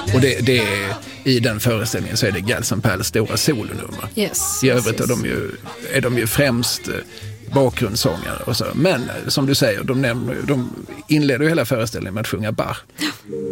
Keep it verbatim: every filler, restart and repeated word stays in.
Och det, det är, i den föreställningen så är det Gelson Pals stora solonummer. Yes, I yes, övrigt yes. är de ju, är de ju främst bakgrundssångare och så. Men som du säger, de, nämner, de inleder ju hela föreställningen med att sjunga Bach.